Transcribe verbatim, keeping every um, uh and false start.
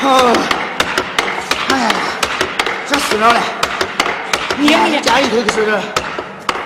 哦，哎呀，这死了嘞！你也没加一头的水了。